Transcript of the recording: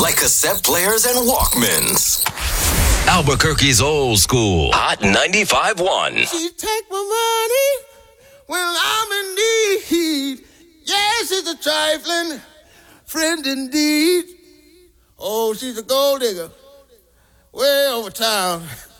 like cassette players and Walkmans. Albuquerque's old school. Hot 95.1. She take my money when I'm in need. Yes, she's a trifling friend indeed. Oh, she's a gold digger way over town.